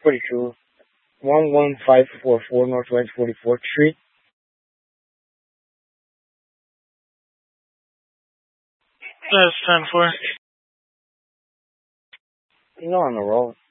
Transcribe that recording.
42, 11544 Northwest 44th Street. That's 10-4. You're on the road.